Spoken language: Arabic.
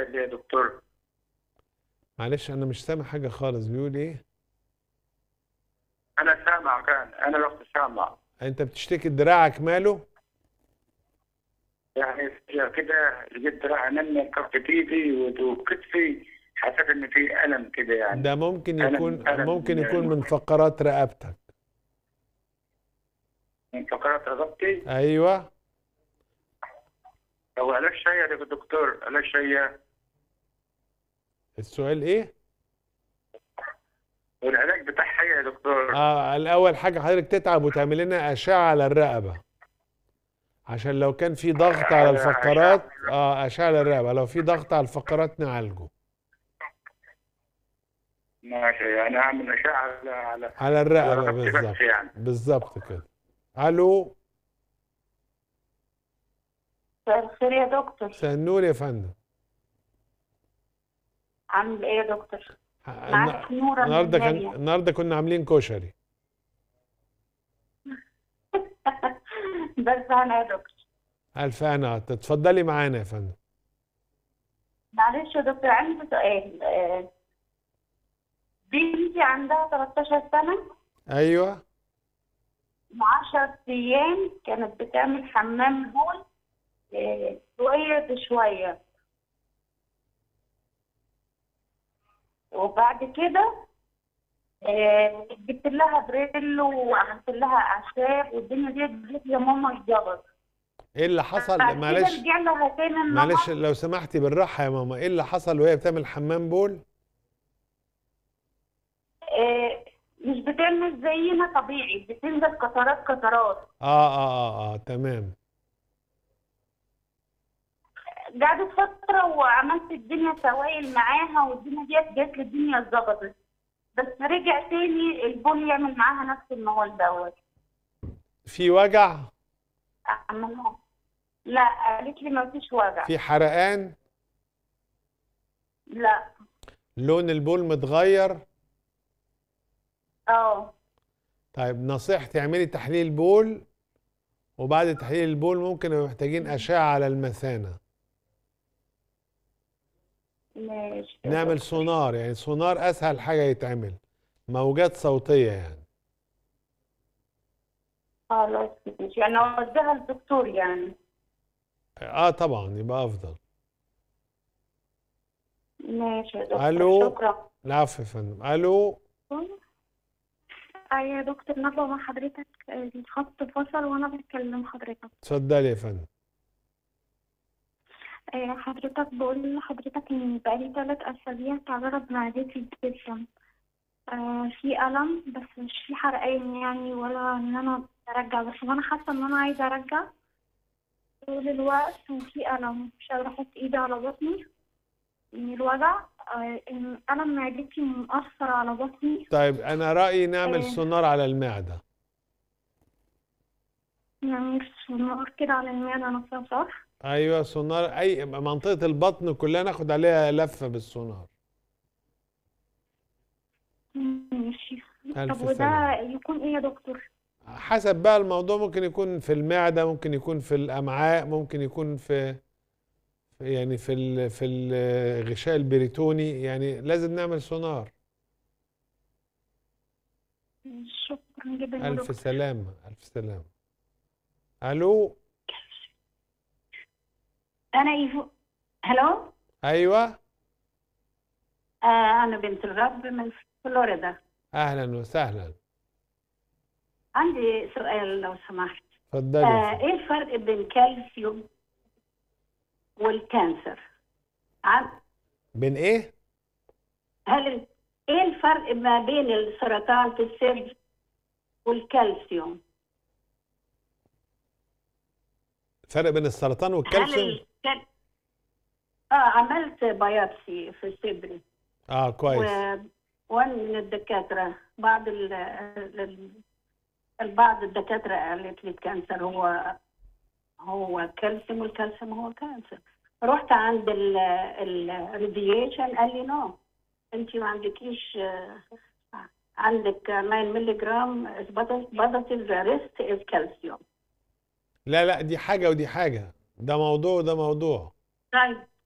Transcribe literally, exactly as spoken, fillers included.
العلاج يا دكتور؟ معلش انا مش سامع حاجة خالص، بيقول ايه؟ انا سامع، كان انا رحت سامع. انت بتشتكي دراعك ماله؟ يعني كده لقيت دراعي مني كف ايدي وكتفي، حسيت ان في الم كده يعني. ده ممكن الم يكون ممكن الم يكون من فقرات رقبتك. من فقرات رقبتي. ايوه. هو علاج شيء يا دكتور؟ علاج شيء؟ السؤال ايه؟ والعلاج بتاعها إيه يا دكتور؟ اه الاول حاجة حضرتك تتعب وتعمل لنا اشعة على الرقبة، عشان لو كان في ضغط على على اشعه. الفقرات. اه اشعة على الرقبة، لو في ضغط على الفقرات نعالجه. ماشي، يعني اعمل اشعه على على على على الرقبة رقبتي بس بالظبط. يعني. بالظبط كده. الو. مساء الخير يا دكتور. مساء النور يا فندم. عامل ايه يا دكتور؟ الن- معاك نورة من النهارده كان المنيا. النهارده كنا عاملين كشري. بس انا يا دكتور، الف انا تتفضلي معانا يا فندم. معلش يا دكتور، عندي سؤال. آه، بنتي عندها تلتاشر سنة، ايوه. من عشرة أيام كانت بتعمل حمام بول، آه، شوية بشوية، وبعد كده آه، جبت لها بريل وعملت لها أعشاب والدنيا دي جت يا ماما اتجبر. ايه اللي حصل؟ بعد كده معلش رجع لها تاني معلش النمط. لو سمحتي بالراحه يا ماما، ايه اللي حصل وهي بتعمل حمام بول؟ آه، مش بتعمل زينا طبيعي، بتنزل قطرات قطرات. اه اه اه اه تمام. قعدت فترة وعملت الدنيا سوائل معاها والدنيا ديت جات لي الدنيا اتظبطت، بس رجع تاني البول يعمل معاها نفس الموال دوت. في وجع؟ عملها، لا قالت لي ما فيش وجع. في حرقان؟ لا. لون البول متغير؟ اه. طيب نصيحتي اعملي تحليل بول، وبعد تحليل البول ممكن نبقى محتاجين اشعه على المثانه. ماشي يا نعمل دكتور. سونار، يعني سونار اسهل حاجه يتعمل، موجات صوتيه يعني. خلاص ماشي، يعني اوديها للدكتور يعني. اه طبعا يبقى افضل. ماشي يا دكتور، الو. شكرا. العفو يا فندم. الو. أيوة يا دكتور، نبوة مع حضرتك. الخط فصل وأنا بكلم حضرتك. اتفضلي يا فندم. آه، حضرتك بقول لحضرتك إن بقالي تلات أسابيع تجرب معدتي جدا. آه، في ألم بس مش في حرقان يعني، ولا إن أنا أرجع، بس أنا حاسة إن أنا عايزة أرجع طول الوقت، وفي ألم مش قادرة أحط إيدي على بطني من الوجع. آه، إن ألم معدتي مؤثر على بطني. طيب انا رايي نعمل آه، سونار على المعده. يعني نور كده على المعدة نفسها، صح؟ ايوه سونار، اي منطقه البطن كلها ناخد عليها لفه بالسونار. ماشي. طب الف وده سلام. يكون ايه يا دكتور؟ حسب بقى الموضوع، ممكن يكون في المعده، ممكن يكون في الامعاء، ممكن يكون في في- يعني في ال في الغشاء البريتوني، يعني لازم نعمل سونار. شكرا جدا يا الف دكتور. سلامه الف سلامه. الو. أنا إيفو. هلو. ايوه. آه أنا بنت الرب من فلوريدا. اهلا وسهلا. عندي سؤال لو سمحت. اتفضلي يا آه فندم. إيه الفرق بين الكالسيوم والكانسر؟ عن بين ايه؟ هل ال- إيه الفرق ما بين السرطان في الثدي والكالسيوم؟ فرق بين السرطان هل والكالسيوم؟ الكال... آه عملت بايوبسي في صدري، اه كويس. وواحد من الدكاترة، بعض ال... ال... البعض الدكاترة قالت لي الكانسر هو هو كالسيوم، والكالسيوم هو كانسر. رحت عند الراديشن قال لي نو، انت ما عندكيش، آه، عندك تسعة مللي جرام بوزيتيف ريست از كالسيوم. لا لا، دي حاجه ودي حاجه، ده موضوع وده موضوع. طيب